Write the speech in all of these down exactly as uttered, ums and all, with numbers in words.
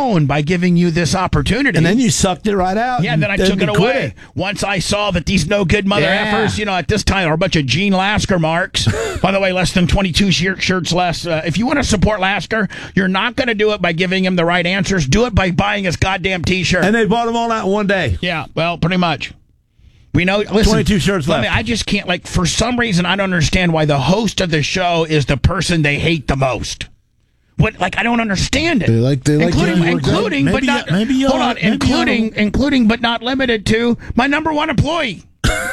own by giving you this opportunity. And then you sucked it right out. Yeah, and then I took it away. It. Once I saw that these no good mother yeah. effers, you know, at this time are a bunch of Gene Lasker marks. By the way, less than twenty-two shirt, shirts less. Uh, if you want to support Lasker, you're not going to do it by giving him the right answers. Do it by buying his goddamn T-shirt. And they bought them all out in one day. Yeah, well, pretty much. We know. Listen, twenty-two shirts left. I mean, I just can't, like, for some reason, I don't understand why the host of the show is the person they hate the most. What, like, I don't understand it. They like, they like including, you. including, Maybe but not. you- maybe hold you'll- on, maybe including, you'll- including, but not limited to my number one employee.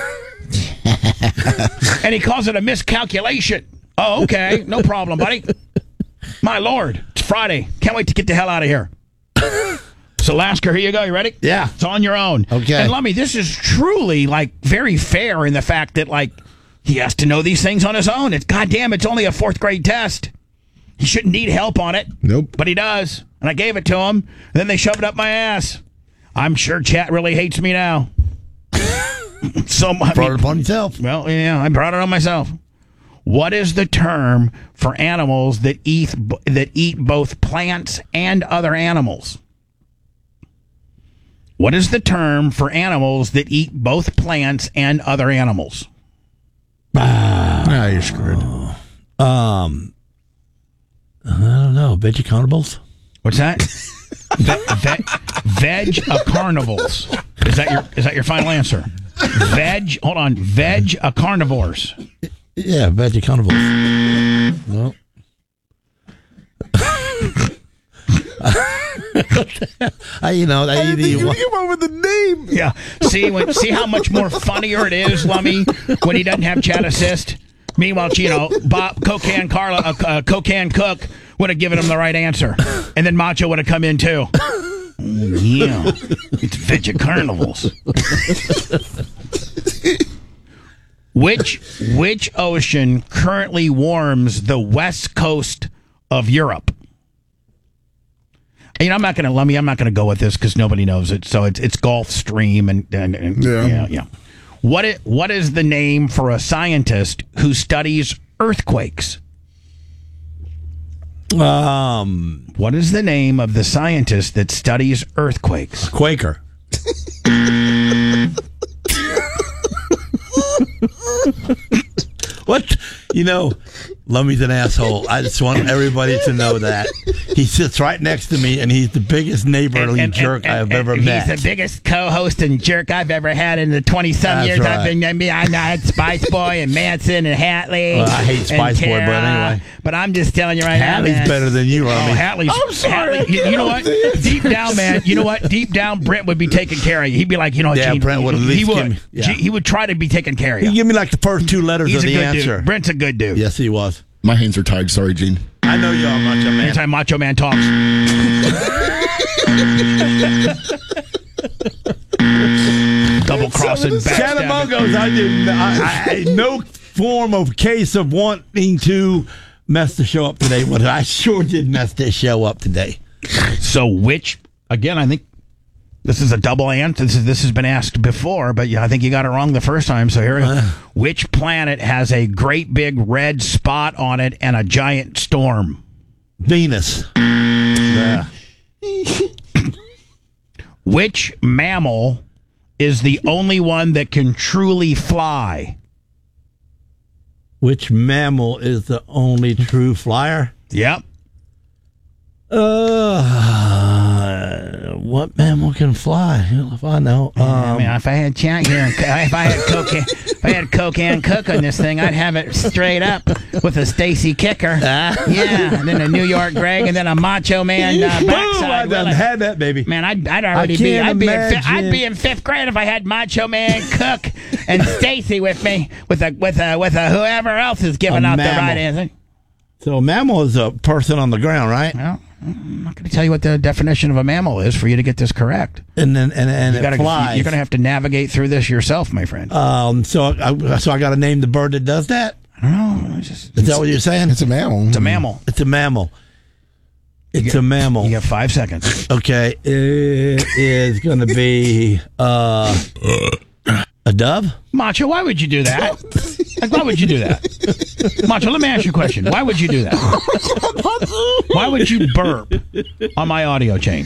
And he calls it a miscalculation. Oh, okay, no problem, buddy. My lord, it's Friday. Can't wait to get the hell out of here. So, Lasker, here you go. You ready? Yeah. It's on your own. Okay. And Lummy, this is truly, like, very fair in the fact that, like, he has to know these things on his own. It's goddamn, it's only a fourth grade test. He shouldn't need help on it. Nope. But he does. And I gave it to him. And then they shoved it up my ass. I'm sure chat really hates me now. So I Brought mean, it upon yourself. well, yeah, I brought it on myself. What is the term for animals that eat that eat both plants and other animals? What is the term for animals that eat both plants and other animals? Ah, you're screwed. Um, I don't know. Veggie carnivals? What's that? Ve- ve- veg a carnivals. Is that your is that your final answer? Veg. Hold on. Veg a carnivores. Yeah, veggie carnivals. Well. I, you know, I either you want. Come up with the name. Yeah. See when see how much more funnier it is, Lummy, when he doesn't have chat assist. Meanwhile, you know, Bob Cocan Carla, uh, uh, Cocan Cook would have given him the right answer, and then Macho would have come in too. Yeah, it's veg carnivals. Which which ocean currently warms the west coast of Europe? You know, I'm not going to, Lummy, I'm not going to go with this because nobody knows it. So it's it's Gulf Stream and, and, and Yeah. yeah, yeah. What it, what is the name for a scientist who studies earthquakes? Um, What is the name of the scientist that studies earthquakes? Quaker. What? You know, Lummy's an asshole. I just want everybody to know that. He sits right next to me, and he's the biggest neighborly jerk I've ever he's met. He's the biggest co-host and jerk I've ever had in the twenty-some That's years right. I've been. I mean, I know I had Spice Boy and Manson and Hatley. Well, I hate and Spice Boy, but Tara, anyway. But I'm just telling you right now, Hatley's man. better than you, Oh, Lummy. Hatley's. I'm sorry, Hatley, you, I you know what? can't Deep down, man. You know what? Deep down, Brent would be taking care of you. He'd be like, you know, Yeah, Gene, Brent would at he least would. give me- yeah. Gee, he would try to be taking care of He you. give me like the first two letters He's of a the good answer. dude. Brent's a good dude. Yes, he was. My hands are tied. Sorry, Gene. I know you are, Macho Man. Anytime Macho Man talks. Double crossing, backstabbing. Chatamongos, I did I, I, no form of case of wanting to mess the show up today, but I sure did mess this show up today. So which, again, I think this is a double answer. This, is, this has been asked before, but yeah, I think you got it wrong the first time. So here we go. Uh. Which planet has a great big red spot on it and a giant storm? Venus. Yeah. Which mammal is the only one that can truly fly? Which mammal is the only true flyer? Yep. Uh, what mammal can fly? Hell if I know. Um, I mean, if I had chat here, and if I had cocaine, if I had cocaine cook on this thing, I'd have it straight up with a Stacy Kicker, yeah, and then a New York Greg, and then a Macho Man uh, boom, I backside. done Willie. had that, baby. Man, I'd, I'd already I be, can't I'd be, in fi- imagine. I'd be in fifth grade if I had Macho Man Cook and Stacy with me, with a, with a, with a whoever else is giving A out mammal. the right answer. So a mammal is a person on the ground, right? Well, I'm not going to tell you what the definition of a mammal is for you to get this correct. And then and, and You it gotta, flies. you're going to have to navigate through this yourself, my friend. Um. So I so I got to name the bird that does that. I don't know. It's, just, Is that what you're saying? It's a mammal. it's a mammal. It's a mammal. It's You get- a mammal. You got five seconds. Okay, it is going to be uh, a dove. Macho, why would you do that? Like, why would you do that? Macho, let me ask you a question. Why would you do that? Why would you burp on my audio chain?